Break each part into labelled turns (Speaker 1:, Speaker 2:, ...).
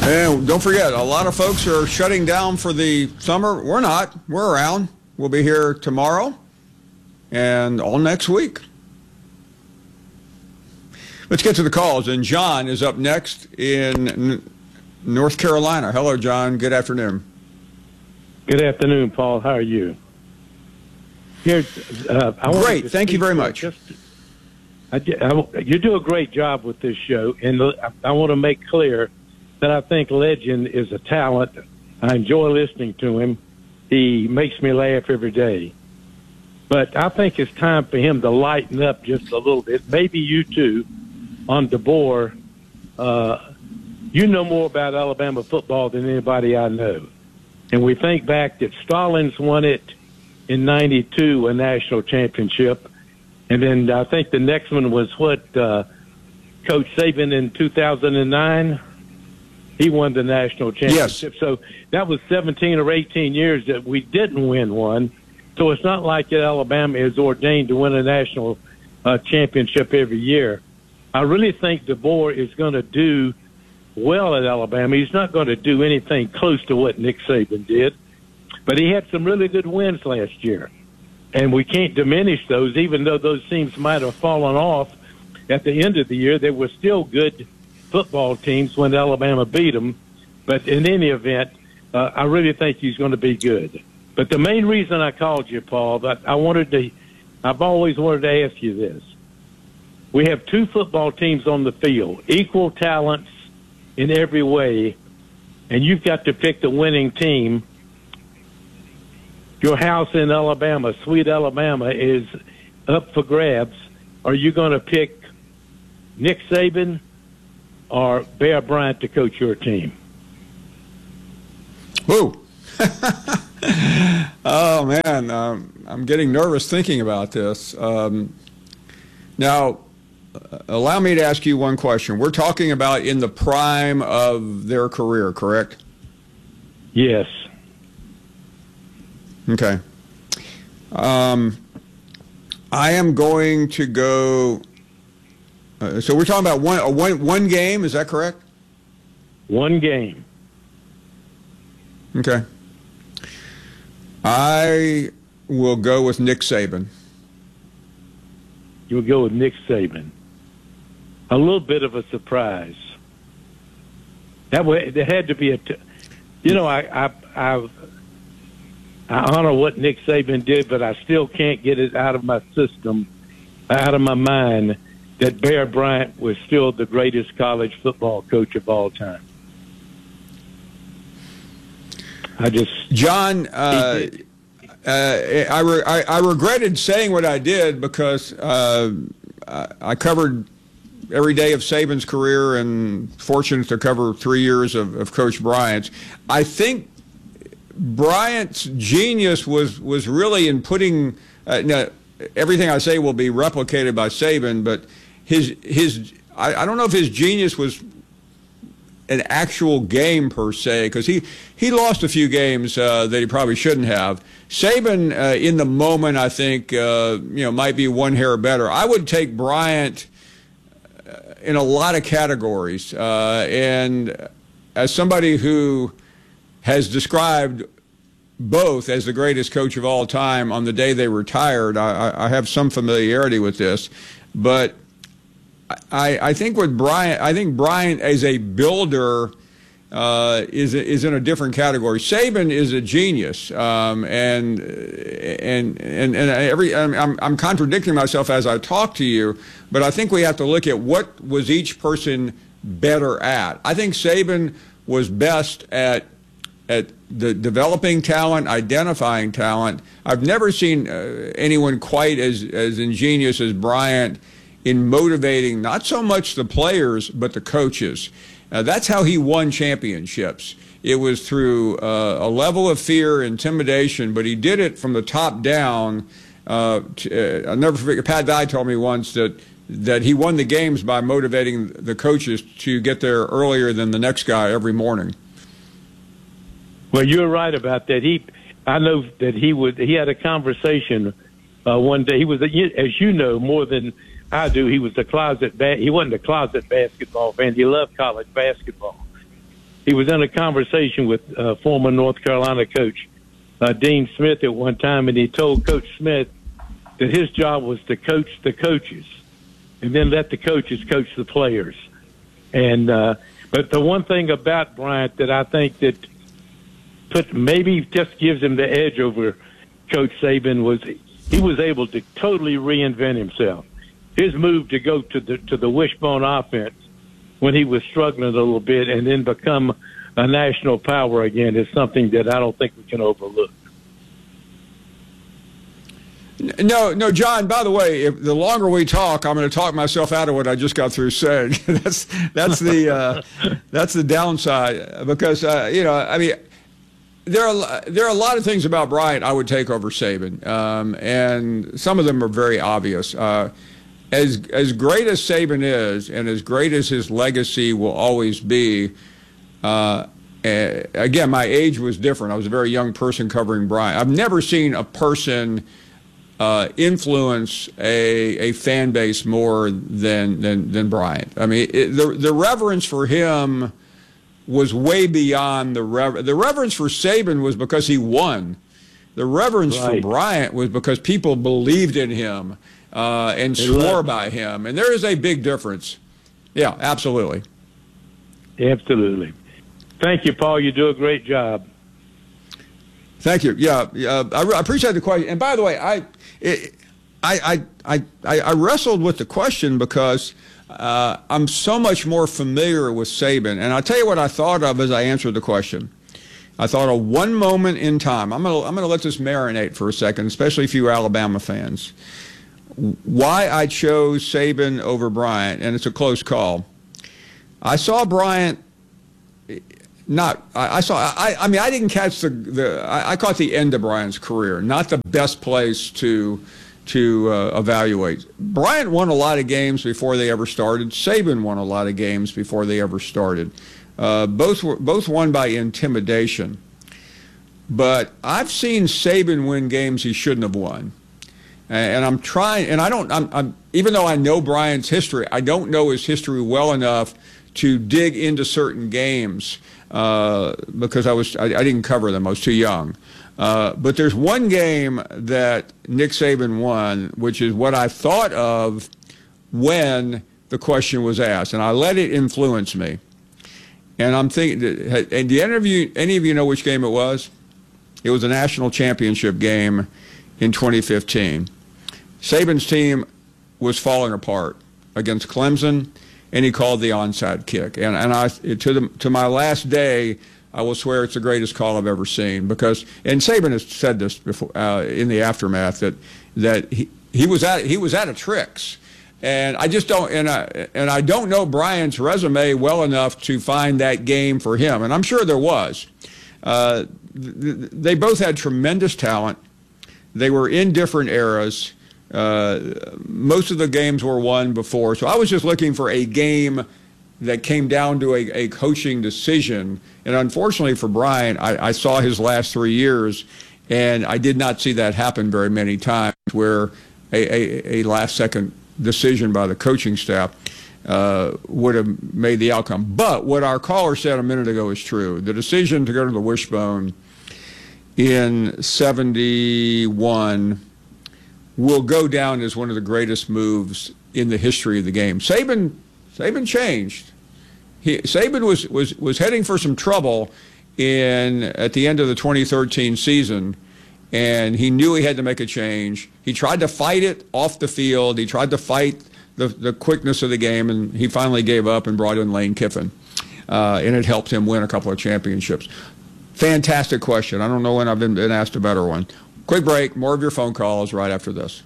Speaker 1: And don't forget, a lot of folks are shutting down for the summer. We're not. We're around. We'll be here tomorrow and all next week. Let's get to the calls. And John is up next in North Carolina. Hello, John. Good afternoon.
Speaker 2: Good afternoon, Paul. How are you?
Speaker 1: Great. Thank you very much.
Speaker 2: You do a great job with this show, and I want to make clear that I think Legend is a talent. I enjoy listening to him. He makes me laugh every day. But I think it's time for him to lighten up just a little bit. Maybe you too, on DeBoer. You know more about Alabama football than anybody I know. And we think back that Stallings won it in '92, a national championship. And then I think the next one was Coach Saban in 2009. He won the national championship.
Speaker 1: Yes.
Speaker 2: So that was 17 or 18 years that we didn't win one. So it's not like that Alabama is ordained to win a national championship every year. I really think DeBoer is going to do well at Alabama. He's not going to do anything close to what Nick Saban did. But he had some really good wins last year. And we can't diminish those, even though those teams might have fallen off at the end of the year. They were still good football teams when Alabama beat them. But in any event, I really think he's going to be good. But the main reason I called you, Paul, that I've always wanted to ask you this. We have two football teams on the field, equal talents in every way, and you've got to pick the winning team. Your house in Alabama, sweet Alabama, is up for grabs. Are you going to pick Nick Saban or Bear Bryant to coach your team?
Speaker 1: Whoa. Oh, man, I'm getting nervous thinking about this. Now, allow me to ask you one question. We're talking about in the prime of their career, correct?
Speaker 2: Yes.
Speaker 1: Okay. I am going to go. So we're talking about one game. Is that correct?
Speaker 2: One game.
Speaker 1: Okay. I will go with Nick Saban.
Speaker 2: You will go with Nick Saban. A little bit of a surprise. That way, there had to be I honor what Nick Saban did, but I still can't get it out of my system, out of my mind, that Bear Bryant was still the greatest college football coach of all time.
Speaker 1: John, I regretted saying what I did because I covered every day of Saban's career and fortunate to cover 3 years of Coach Bryant's. I think Bryant's genius was really in putting now, everything I say will be replicated by Saban, but I don't know if his genius was an actual game per se, because he lost a few games that he probably shouldn't have. Saban in the moment, I think might be one hair better. I would take Bryant in a lot of categories, and as somebody who has described both as the greatest coach of all time on the day they retired, I have some familiarity with this. But I think with Bryant, Bryant as a builder is in a different category. Saban is a genius, I'm contradicting myself as I talk to you, but I think we have to look at what was each person better at. I think Saban was best at the developing talent, identifying talent. I've never seen anyone quite as ingenious as Bryant in motivating not so much the players but the coaches. That's how he won championships. It was through a level of fear, intimidation, but he did it from the top down. I'll never forget, Pat Dye told me once that he won the games by motivating the coaches to get there earlier than the next guy every morning.
Speaker 2: Well, you're right about that. I know that he had a conversation one day. He was, as you know, more than I do, he was he wasn't a closet basketball fan. He loved college basketball. he was in a conversation with former North Carolina coach Dean Smith at one time, and he told Coach Smith that his job was to coach the coaches and then let the coaches coach the players. And but the one thing about Bryant that I think that maybe just gives him the edge over Coach Saban was he was able to totally reinvent himself. His move to go to the wishbone offense when he was struggling a little bit and then become a national power again is something that I don't think we can overlook.
Speaker 1: No, John, by the way, if the longer we talk, I'm going to talk myself out of what I just got through saying. that's the downside because, I mean, there are a lot of things about Bryant I would take over Saban, and some of them are very obvious. As great as Saban is, and as great as his legacy will always be, again, my age was different. I was a very young person covering Bryant. I've never seen a person influence a fan base more than Bryant. I mean, the reverence for him was way beyond the reverence for Saban was because he won. The reverence for Bryant was because people believed in him and swore by him, and there is a big difference. Yeah, absolutely. Absolutely.
Speaker 2: Thank you, Paul. You do a great job.
Speaker 1: Thank you. Yeah, I appreciate the question. And by the way, I wrestled with the question because I'm so much more familiar with Saban. And I'll tell you what I thought of as I answered the question. I thought of one moment in time. I'm gonna let this marinate for a second, especially if you Alabama fans. Why I chose Saban over Bryant, and it's a close call. I saw Bryant. I mean, I didn't catch I caught the end of Bryant's career, not the best place to evaluate. Bryant won a lot of games before they ever started. Saban won a lot of games before they ever started. Both won by intimidation. But I've seen Saban win games he shouldn't have won. And I'm trying, and I'm even though I know Bryant's history, I don't know his history well enough to dig into certain games. Because I didn't cover them. I was too young. But there's one game that Nick Saban won, which is what I thought of when the question was asked, and I let it influence me. And I'm thinking, and do any of you know which game it was? It was a national championship game in 2015. Saban's team was falling apart against Clemson, and he called the onside kick. And I to my last day, I will swear it's the greatest call I've ever seen because, and Saban has said this before in the aftermath that he was out of tricks, and I just don't and I don't know Bryant's resume well enough to find that game for him, and I'm sure there was. They both had tremendous talent. They were in different eras. Most of the games were won before, so I was just looking for a game that came down to a coaching decision. And unfortunately for Bryant, I saw his last 3 years, and I did not see that happen very many times where a last-second decision by the coaching staff would have made the outcome. But what our caller said a minute ago is true. The decision to go to the wishbone in 71 will go down as one of the greatest moves in the history of the game. Saban changed. Saban was heading for some trouble at the end of the 2013 season, and he knew he had to make a change. He tried to fight it off the field. He tried to fight the quickness of the game, and he finally gave up and brought in Lane Kiffin, and it helped him win a couple of championships. Fantastic question. I don't know when I've been asked a better one. Quick break. More of your phone calls right after this.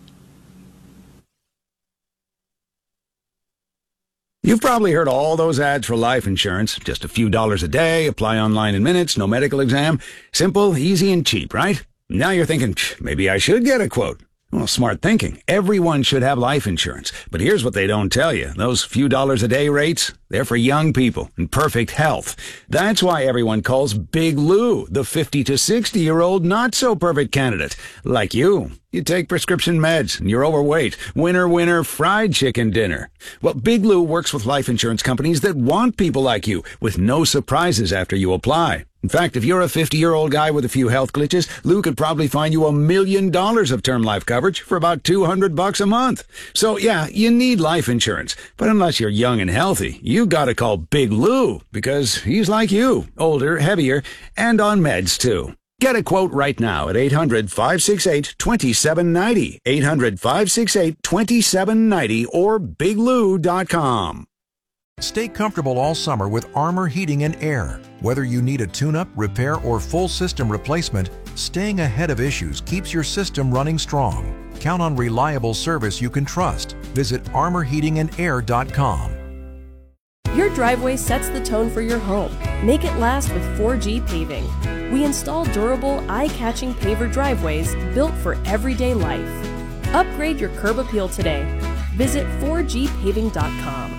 Speaker 3: You've probably heard all those ads for life insurance. Just a few dollars a day, apply online in minutes, no medical exam. Simple, easy, and cheap, right? Now you're thinking, maybe I should get a quote. Well, smart thinking. Everyone should have life insurance. But here's what they don't tell you. Those few dollars a day rates, they're for young people in perfect health. That's why everyone calls Big Lou the 50 to 60-year-old not-so-perfect candidate. Like you. You take prescription meds and you're overweight. Winner, winner, fried chicken dinner. Well, Big Lou works with life insurance companies that want people like you with no surprises after you apply. In fact, if you're a 50-year-old guy with a few health glitches, Lou could probably find you $1 million of term life coverage for about $200 a month. So, yeah, you need life insurance. But unless you're young and healthy, you gotta call Big Lou because he's like you, older, heavier, and on meds, too. Get a quote right now at 800-568-2790, 800-568-2790, or biglou.com.
Speaker 4: Stay comfortable all summer with Armor Heating and Air. Whether you need a tune-up, repair, or full system replacement, staying ahead of issues keeps your system running strong. Count on reliable service you can trust. Visit armorheatingandair.com.
Speaker 5: Your driveway sets the tone for your home. Make it last with 4G Paving. We install durable, eye-catching paver driveways built for everyday life. Upgrade your curb appeal today. Visit 4gpaving.com.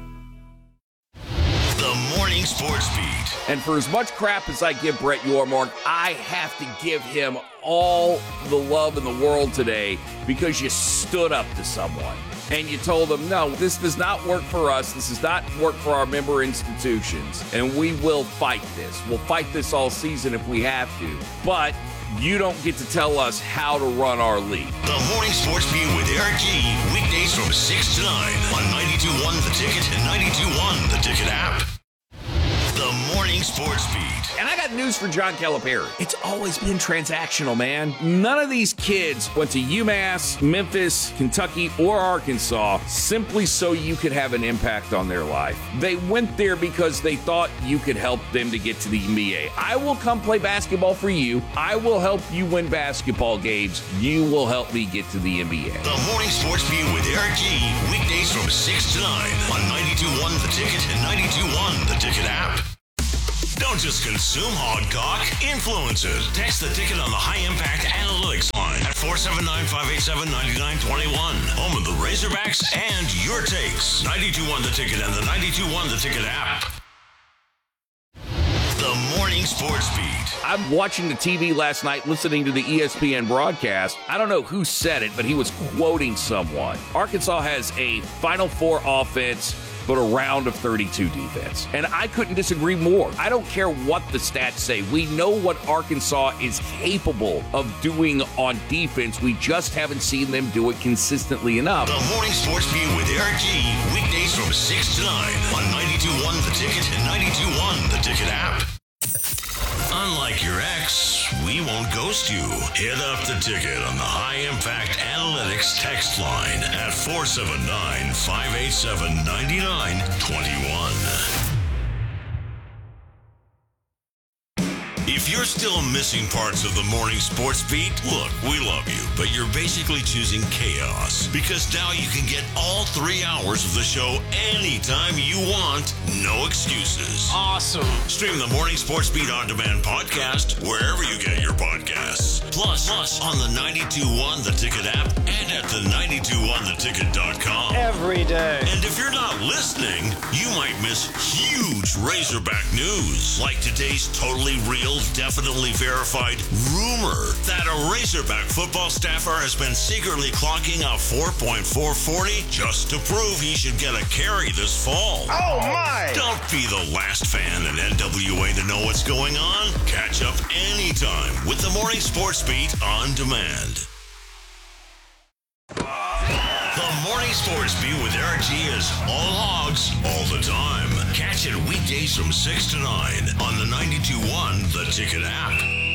Speaker 6: The Morning Sports Beat.
Speaker 7: And for as much crap as I give Brett Yormark, I have to give him all the love in the world today because you stood up to someone and you told them, no, this does not work for us. This does not work for our member institutions. And we will fight this. We'll fight this all season if we have to. But you don't get to tell us how to run our league.
Speaker 6: The Morning Sports Beat with Eric G. Weekdays from 6 to 9 on 92.1 The Ticket and 92.1 The Ticket app. The Morning Sports Beat.
Speaker 7: And I got news for John Calipari. It's always been transactional, man. None of these kids went to UMass, Memphis, Kentucky, or Arkansas simply so you could have an impact on their life. They went there because they thought you could help them to get to the NBA. I will come play basketball for you. I will help you win basketball games. You will help me get to the NBA.
Speaker 6: The Morning Sports Beat with Eric G. Weekdays from 6 to 9 on 92.1 The Ticket and 92.1 The Ticket app. Don't just consume Hog Talk, influence it. Text The Ticket on the High Impact Analytics line at 479-587-9921. Home of the Razorbacks and your takes. 92.1 The Ticket and the 92.1 The Ticket app. The Morning Sports Beat.
Speaker 7: I'm watching the TV last night, listening to the ESPN broadcast. I don't know who said it, but he was quoting someone. Arkansas has a Final Four offense, but a round of 32 defense. And I couldn't disagree more. I don't care what the stats say. We know what Arkansas is capable of doing on defense. We just haven't seen them do it consistently enough.
Speaker 6: The Morning Sports Beat with Eric G. Weekdays from 6 to 9 on 92.1 The Ticket and 92.1 The Ticket app. Unlike your ex, we won't ghost you. Hit up The Ticket on the High Impact Analytics text line at 479-587-9921. If you're still missing parts of the Morning Sports Beat, look, we love you, but you're basically choosing chaos because now you can get all 3 hours of the show anytime you want, no excuses.
Speaker 8: Awesome.
Speaker 6: Stream the Morning Sports Beat On Demand podcast wherever you get your podcasts. Plus on the 92.1 The Ticket app and at the 92.1theticket.com.
Speaker 8: Every day.
Speaker 6: And if you're not listening, you might miss huge Razorback news, like today's totally real, definitely verified rumor that a Razorback football staffer has been secretly clocking a 4.440 just to prove he should get a carry this fall.
Speaker 8: Oh, my!
Speaker 6: Don't be the last fan in NWA to know what's going on. Catch up anytime with the Morning Sports Beat On Demand. The Morning Sports Beat with Eric G is all hogs, all the time. Catch it weekdays from 6 to 9 on the 92.1 The Ticket app.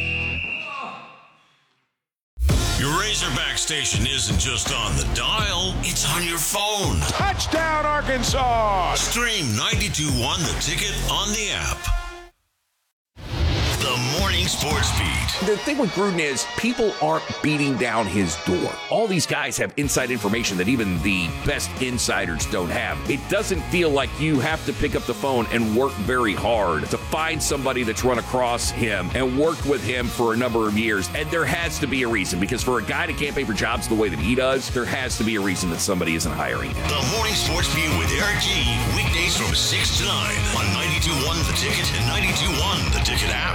Speaker 6: Your Razorback station isn't just on the dial, it's on your phone.
Speaker 8: Touchdown, Arkansas!
Speaker 6: Stream 92.1 The Ticket on the app. The Morning Sports Beat.
Speaker 7: The thing with Gruden is people aren't beating down his door. All these guys have inside information that even the best insiders don't have. It doesn't feel like you have to pick up the phone and work very hard to find somebody that's run across him and worked with him for a number of years. And there has to be a reason, because for a guy that can't pay for jobs the way that he does, there has to be a reason that somebody isn't hiring him.
Speaker 6: The Morning Sports Beat with Eric G. Weekdays from 6 to 9 on 92.1 The Ticket and 92.1 The Ticket app.